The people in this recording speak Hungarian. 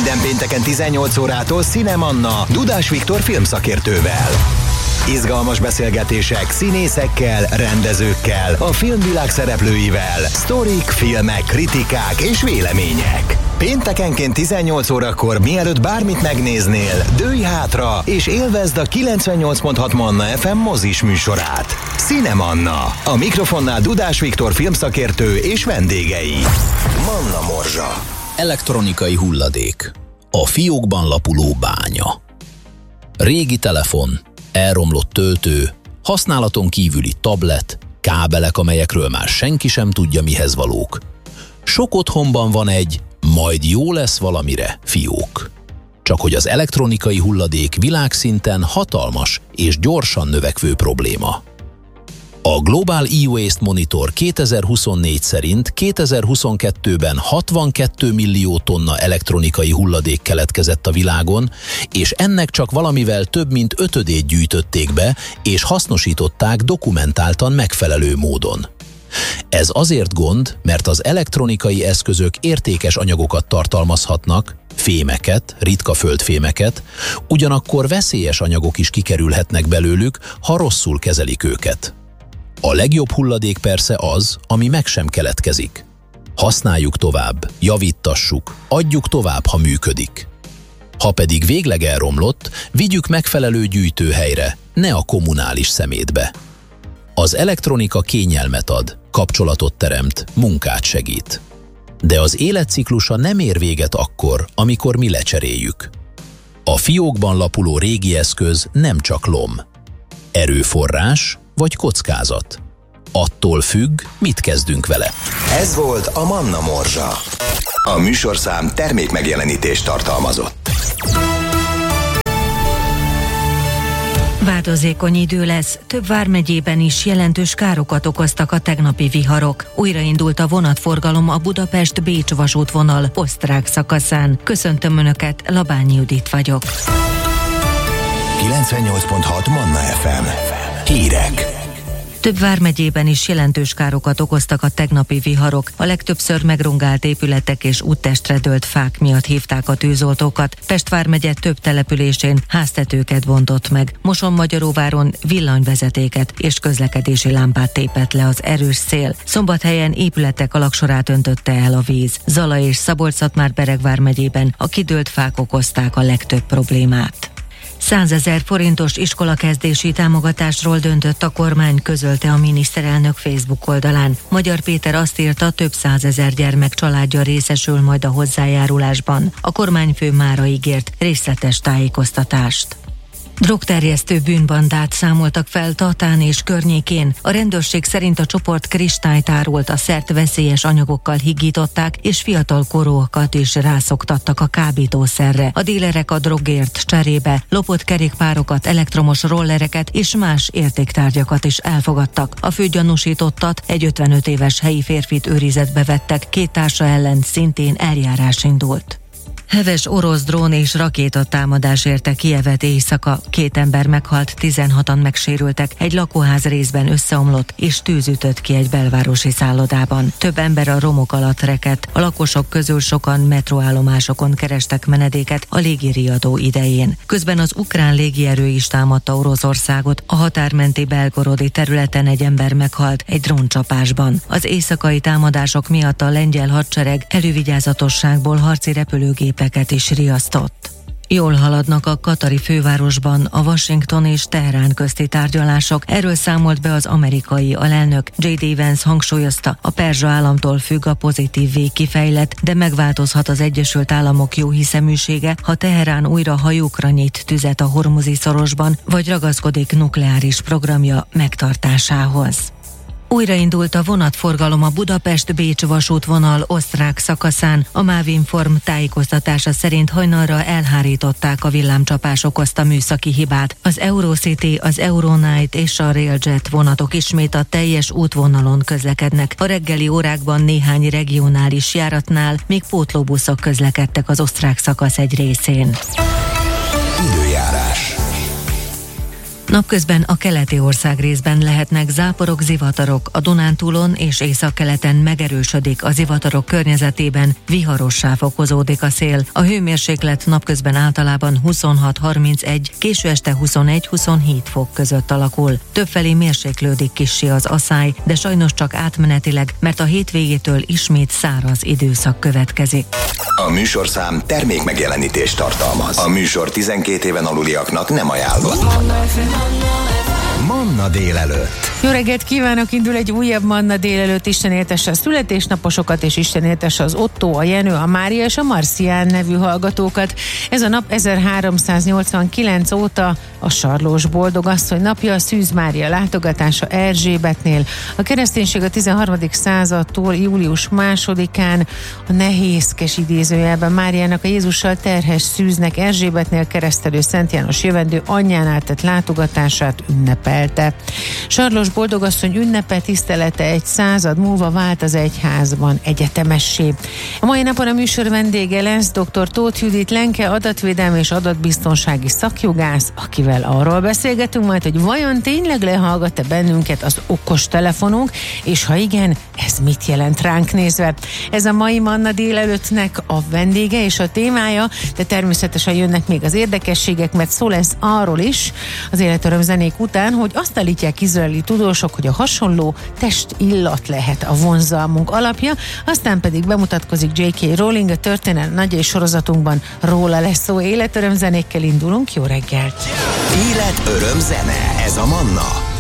Minden pénteken 18 órától Cinemanna Dudás Viktor filmszakértővel. Izgalmas beszélgetések színészekkel, rendezőkkel, a filmvilág szereplőivel, sztorik, filmek, kritikák és vélemények. Péntekenként 18 órakor, mielőtt bármit megnéznél, dőlj hátra és élvezd a 98.6 Manna FM mozis műsorát. Cinemanna. A mikrofonnál Dudás Viktor filmszakértő és vendégei. Manna Morzsa. Elektronikai hulladék. A fiókban lapuló bánya. Régi telefon, elromlott töltő, használaton kívüli tablet, kábelek, amelyekről már senki sem tudja, mihez valók. Sok otthonban van egy majd jó lesz valamire fiók. Csak hogy az elektronikai hulladék világszinten hatalmas és gyorsan növekvő probléma. A Global E-Waste Monitor 2024 szerint 2022-ben 62 millió tonna elektronikai hulladék keletkezett a világon, és ennek csak valamivel több mint 1/5 gyűjtötték be, és hasznosították dokumentáltan megfelelő módon. Ez azért gond, mert az elektronikai eszközök értékes anyagokat tartalmazhatnak, fémeket, ritka földfémeket, ugyanakkor veszélyes anyagok is kikerülhetnek belőlük, ha rosszul kezelik őket. A legjobb hulladék persze az, ami meg sem keletkezik. Használjuk tovább, javítassuk, adjuk tovább, ha működik. Ha pedig végleg elromlott, vigyük megfelelő gyűjtőhelyre, ne a kommunális szemétbe. Az elektronika kényelmet ad, kapcsolatot teremt, munkát segít. De az életciklusa nem ér véget akkor, amikor mi lecseréljük. A fiókban lapuló régi eszköz nem csak lom. Erőforrás vagy kockázat. Attól függ, mit kezdünk vele. Ez volt a Manna Morzsa. A műsorszám termékmegjelenítést tartalmazott. Változékony idő lesz, több vármegyében is jelentős károkat okoztak a tegnapi viharok. Újraindult a vonatforgalom a Budapest-Bécs vasútvonal osztrák szakaszán. Köszöntöm Önöket, Labányi Judit vagyok. 98.6 Manna FM. Hírek. Több vármegyében is jelentős károkat okoztak a tegnapi viharok. A legtöbbször megrongált épületek és úttestre dőlt fák miatt hívták a tűzoltókat. Pest vármegye több településén háztetőket bontott meg. Mosonmagyaróváron villanyvezetéket és közlekedési lámpát tépett le az erős szél. Szombathelyen épületek alagsorát öntötte el a víz. Zala és Szabolcs-Szatmár-Bereg vármegyében a kidőlt fák okozták a legtöbb problémát. 100 000 forintos iskolakezdési támogatásról döntött a kormány, közölte a miniszterelnök Facebook oldalán. Magyar Péter azt írta, több 100 000 gyermek családja részesül majd a hozzájárulásban. A kormányfő mára ígért részletes tájékoztatást. Drogterjesztő bűnbandát számoltak fel Tatán és környékén. A rendőrség szerint a csoport kristályt árult, a szert veszélyes anyagokkal higították, és fiatal korúakat is rászoktattak a kábítószerre. A dílerek a drogért cserébe lopott kerékpárokat, elektromos rollereket és más értéktárgyakat is elfogadtak. A főgyanúsítottat, egy 55 éves helyi férfit őrizetbe vettek, 2 társa ellen szintén eljárás indult. Heves orosz drón és rakétatámadás érte Kijevet éjszaka. 2 ember meghalt, 16-an megsérültek, egy lakóház részben összeomlott és tűz ütött ki egy belvárosi szállodában. Több ember a romok alatt rekedt, a lakosok közül sokan metróállomásokon kerestek menedéket a légiriadó idején. Közben az ukrán légierő is támadta Oroszországot, a határmenti Belgorodi területen egy ember meghalt egy dróncsapásban. Az éjszakai támadások miatt a lengyel hadsereg elővigyázatosságból harci repülőgépeket is riasztott. Jól haladnak a katari fővárosban a Washington és Teherán közti tárgyalások. Erről számolt be az amerikai alelnök. J.D. Vance hangsúlyozta, a perzsa államtól függ a pozitívvé kifejlett, de megváltozhat az Egyesült Államok jóhiszeműsége, ha Teherán újra hajókra nyit tüzet a Hormuzi szorosban, vagy ragaszkodik nukleáris programja megtartásához. Újraindult a vonatforgalom a Budapest-Bécs vasútvonal osztrák szakaszán. A MÁV Inform tájékoztatása szerint hajnalra elhárították a villámcsapás okozta műszaki hibát. Az Eurocity, az Euronight és a Railjet vonatok ismét a teljes útvonalon közlekednek. A reggeli órákban néhány regionális járatnál még pótlóbuszok közlekedtek az osztrák szakasz egy részén. Időjárás. Napközben a keleti ország részben lehetnek záporok, zivatarok, a Dunántúlon és északkeleten megerősödik a zivatarok környezetében, viharossá fokozódik a szél. A hőmérséklet napközben általában 26-31, késő este 21-27 fok között alakul. Többfelé mérséklődik kissé az aszály, de sajnos csak átmenetileg, mert a hétvégétől ismét száraz időszak következik. A műsorszám termék megjelenítést tartalmaz. A műsor 12 éven aluliaknak nem ajánlott. Manna délelőtt. Jó reggelt kívánok, indul egy újabb Manna délelőtt. Isten éltesse a születésnaposokat, és Isten éltesse az Otto, a Jenő, a Mária és a Marcián nevű hallgatókat. Ez a nap 1389 óta a Sarlós Boldogasszony napja, a Szűz Mária látogatása Erzsébetnél. A kereszténység a 13. századtól július 2-án a nehézkes idézőjelben Máriának a Jézussal terhes szűznek Erzsébetnél keresztelő Szent János jövendő anyjánál tett látogatását ünnepelte. Sarlós Boldogasszony ünnepe, tisztelete egy század múlva vált az egyházban egyetemessé. A mai napon a műsor vendége lesz dr. Tóth Judit Lenke, adatvédelmi és adatbiztonsági szakjogász, akivel arról beszélgetünk majd, hogy vajon tényleg lehallgat-e bennünket az okos telefonunk, és ha igen, ez mit jelent ránk nézve. Ez a mai Manna délelőttnek a vendége és a témája, de természetesen jönnek még az érdekességek, mert szó lesz arról is az életöröm zenék után, hogy azt állítják izraeli tudósok, hogy a hasonló testillat lehet a vonzalmunk alapja, aztán pedig bemutatkozik J.K. Rowling, a történelem nagyjai sorozatunkban róla lesz szó. Életöröm zenékkel indulunk, jó reggelt! Élet, öröm, zene, ez a Manna.